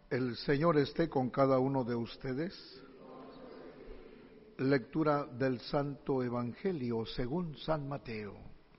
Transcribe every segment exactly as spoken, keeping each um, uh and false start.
El Señor esté con cada uno de ustedes. Lectura del Santo Evangelio según San Mateo.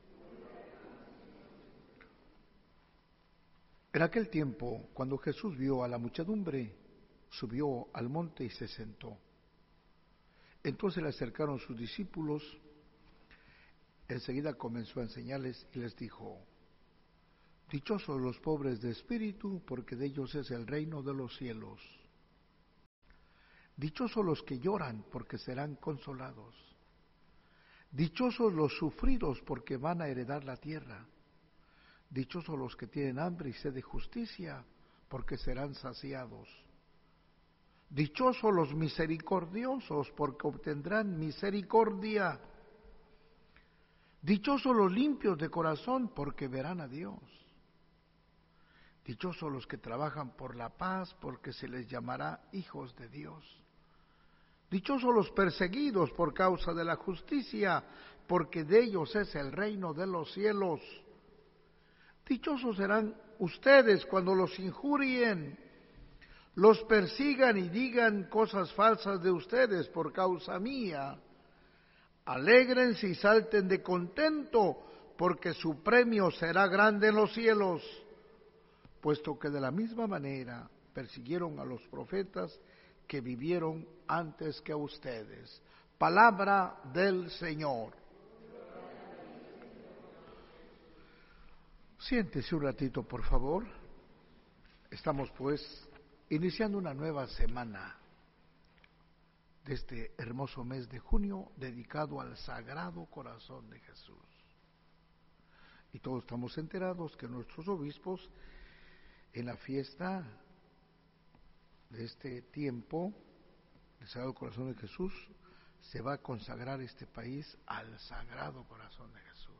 En aquel tiempo, cuando Jesús vio a la muchedumbre, subió al monte y se sentó. Entonces le acercaron sus discípulos. Enseguida comenzó a enseñarles y les dijo: Dichosos los pobres de espíritu, porque de ellos es el reino de los cielos. Dichosos los que lloran, porque serán consolados. Dichosos los sufridos, porque van a heredar la tierra. Dichosos los que tienen hambre y sed de justicia, porque serán saciados. Dichosos los misericordiosos, porque obtendrán misericordia. Dichosos los limpios de corazón, porque verán a Dios. Dichosos los que trabajan por la paz, porque se les llamará hijos de Dios. Dichosos los perseguidos por causa de la justicia, porque de ellos es el reino de los cielos. Dichosos serán ustedes cuando los injurien, los persigan y digan cosas falsas de ustedes por causa mía. Alégrense y salten de contento, porque su premio será grande en los cielos, puesto que de la misma manera persiguieron a los profetas que vivieron antes que a ustedes. Palabra del Señor. Siéntese un ratito, por favor. Estamos pues iniciando una nueva semana de este hermoso mes de junio dedicado al Sagrado Corazón de Jesús. Y todos estamos enterados que nuestros obispos, en la fiesta de este tiempo del Sagrado Corazón de Jesús, se va a consagrar este país al Sagrado Corazón de Jesús.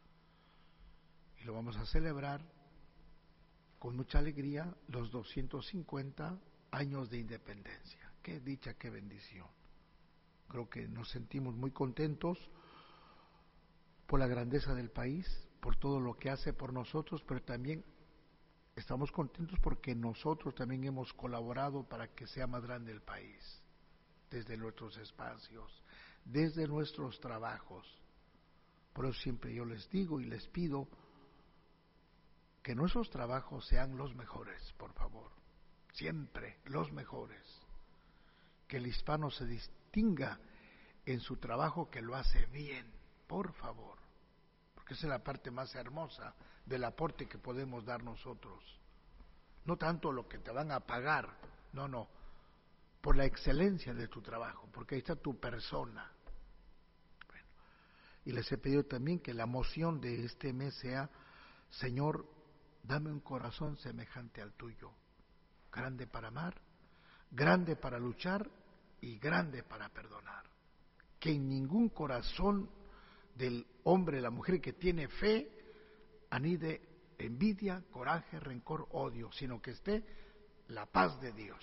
Y lo vamos a celebrar con mucha alegría los doscientos cincuenta años de independencia. Qué dicha, qué bendición. Creo que nos sentimos muy contentos por la grandeza del país, por todo lo que hace por nosotros, pero también estamos contentos porque nosotros también hemos colaborado para que sea más grande el país, desde nuestros espacios, desde nuestros trabajos. Por eso siempre yo les digo y les pido que nuestros trabajos sean los mejores, por favor, siempre los mejores. Que el hispano se distinga en su trabajo, que lo hace bien, por favor, porque esa es la parte más hermosa del aporte que podemos dar nosotros. No tanto lo que te van a pagar, no, no, por la excelencia de tu trabajo, porque ahí está tu persona. Bueno, y les he pedido también que la moción de este mes sea: Señor, dame un corazón semejante al tuyo, grande para amar, grande para luchar y grande para perdonar. Que en ningún corazón del hombre, la mujer que tiene fe, anide envidia, coraje, rencor, odio, sino que esté la paz de Dios.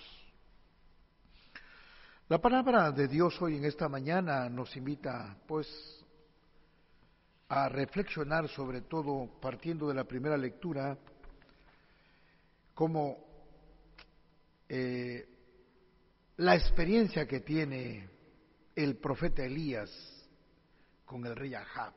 La palabra de Dios hoy en esta mañana nos invita, pues, a reflexionar, sobre todo partiendo de la primera lectura, como eh, la experiencia que tiene el profeta Elías con el rey Ahab.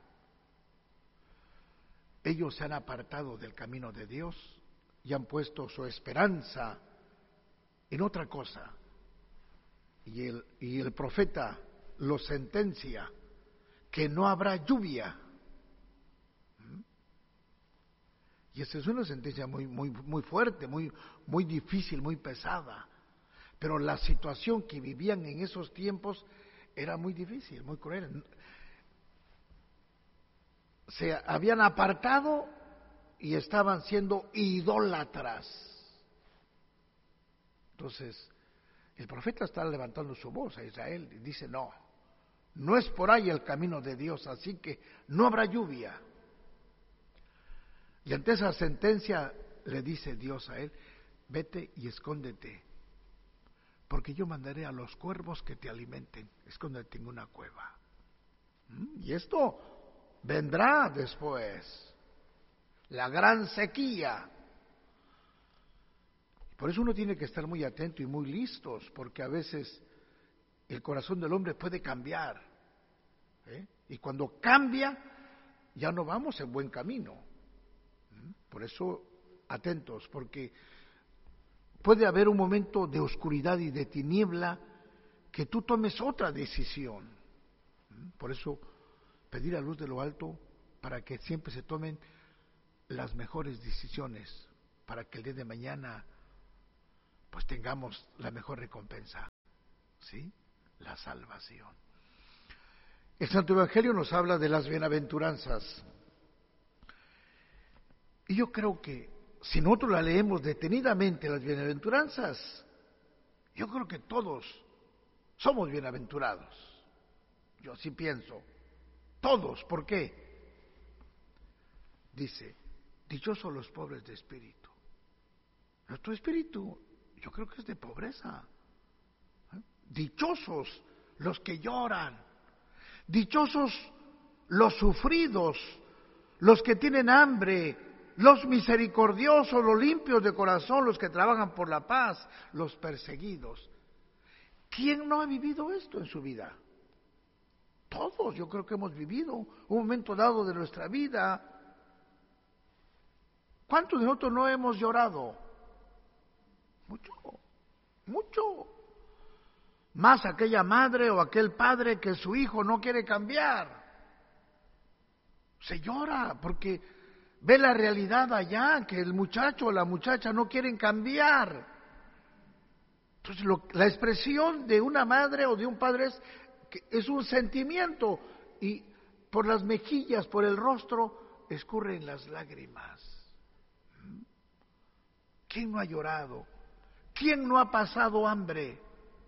Ellos se han apartado del camino de Dios y han puesto su esperanza en otra cosa. Y el, y el profeta los sentencia que no habrá lluvia. Y esa es una sentencia muy, muy, muy fuerte, muy, muy difícil, muy pesada. Pero la situación que vivían en esos tiempos era muy difícil, muy cruel. Se habían apartado y estaban siendo idólatras. Entonces, el profeta está levantando su voz a Israel y dice: no, no es por ahí el camino de Dios, así que no habrá lluvia. Y ante esa sentencia le dice Dios a él: vete y escóndete, porque yo mandaré a los cuervos que te alimenten. Escóndete en una cueva. ¿Mm? Y esto vendrá después, la gran sequía. Por eso uno tiene que estar muy atento y muy listos, porque a veces el corazón del hombre puede cambiar, ¿eh? Y cuando cambia, ya no vamos en buen camino. Por eso, atentos, porque puede haber un momento de oscuridad y de tiniebla que tú tomes otra decisión. Por eso, pedir a luz de lo alto para que siempre se tomen las mejores decisiones, para que el día de mañana pues tengamos la mejor recompensa, ¿sí? La salvación. El Santo Evangelio nos habla de las bienaventuranzas. Y yo creo que si nosotros la leemos detenidamente, las bienaventuranzas, yo creo que todos somos bienaventurados. Yo así pienso. Todos. ¿Por qué? Dice, dichosos los pobres de espíritu. Nuestro espíritu, yo creo que es de pobreza. ¿Eh? Dichosos los que lloran. Dichosos los sufridos, los que tienen hambre, los misericordiosos, los limpios de corazón, los que trabajan por la paz, los perseguidos. ¿Quién no ha vivido esto en su vida? Todos, yo creo que hemos vivido un momento dado de nuestra vida. ¿Cuántos de nosotros no hemos llorado? Mucho, mucho. Más aquella madre o aquel padre que su hijo no quiere cambiar. Se llora porque ve la realidad allá, que el muchacho o la muchacha no quieren cambiar. Entonces lo, la expresión de una madre o de un padre es, que es un sentimiento y por las mejillas, por el rostro, escurren las lágrimas. ¿Quién no ha llorado? ¿Quién no ha pasado hambre?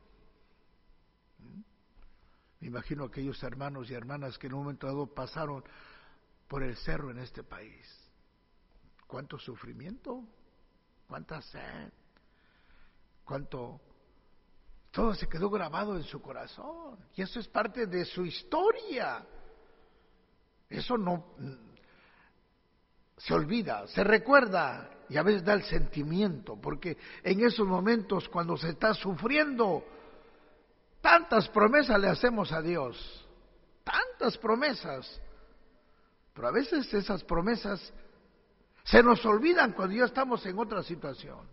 Me imagino aquellos hermanos y hermanas que en un momento dado pasaron por el cerro en este país. ¿Cuánto sufrimiento? ¿Cuánta sed? ¿Cuánto? Todo se quedó grabado en su corazón. Y eso es parte de su historia. Eso no se olvida, se recuerda y a veces da el sentimiento, porque en esos momentos cuando se está sufriendo, tantas promesas le hacemos a Dios, tantas promesas, pero a veces esas promesas se nos olvidan cuando ya estamos en otra situación.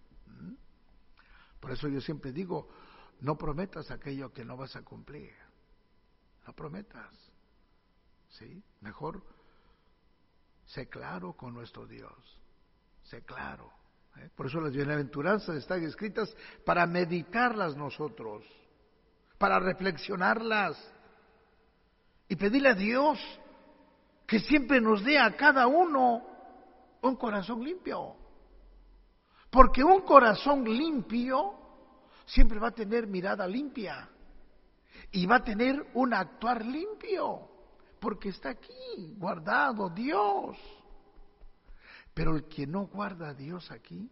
Por eso yo siempre digo, no prometas aquello que no vas a cumplir, no prometas, ¿sí? Mejor sé claro con nuestro Dios, sé claro. ¿eh? Por eso las bienaventuranzas están escritas para meditarlas nosotros, para reflexionarlas y pedirle a Dios que siempre nos dé a cada uno un corazón limpio. Porque un corazón limpio siempre va a tener mirada limpia y va a tener un actuar limpio, porque está aquí guardado Dios. Pero el que no guarda a Dios aquí,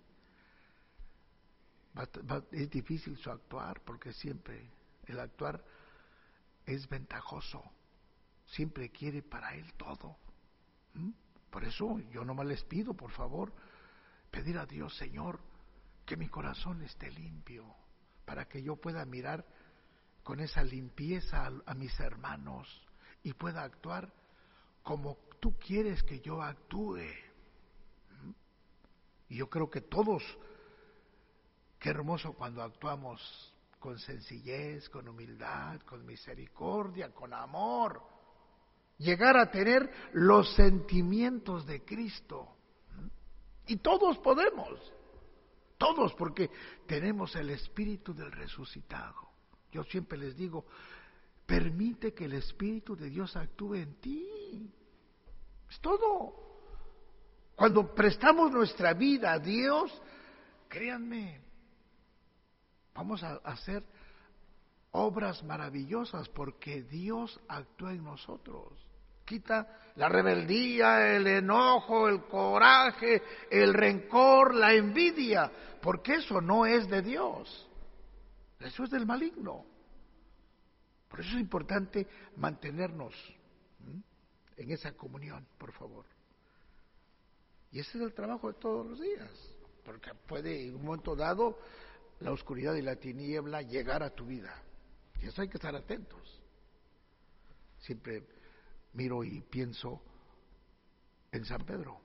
va, va, es difícil su actuar, porque siempre el actuar es ventajoso, siempre quiere para él todo. ¿Mm? Por eso yo nomás les pido, por favor, pedir a Dios, Señor, que mi corazón esté limpio, para que yo pueda mirar con esa limpieza a, a mis hermanos y pueda actuar como tú quieres que yo actúe. ¿Mm? Y yo creo que todos, qué hermoso cuando actuamos con sencillez, con humildad, con misericordia, con amor, llegar a tener los sentimientos de Cristo. Y todos podemos, todos, porque tenemos el Espíritu del resucitado. Yo siempre les digo, permite que el Espíritu de Dios actúe en ti. Es todo. Cuando prestamos nuestra vida a Dios, créanme, vamos a hacer obras maravillosas porque Dios actúa en nosotros. Quita la rebeldía, el enojo, el coraje, el rencor, la envidia, porque eso no es de Dios. Eso es del maligno. Por eso es importante mantenernos ¿sí? en esa comunión, por favor. Y ese es el trabajo de todos los días. porque puede en un momento dado la oscuridad y la tiniebla llegar a tu vida. Y eso hay que estar atentos. Siempre miro y pienso en San Pedro,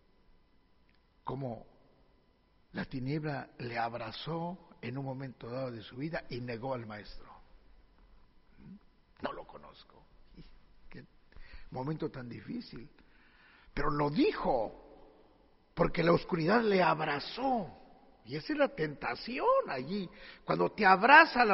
cómo la tiniebla le abrazó en un momento dado de su vida y negó al Maestro. No lo conozco. Qué momento tan difícil. Pero lo dijo, porque la oscuridad le abrazó. Y esa es la tentación allí. Cuando te abraza la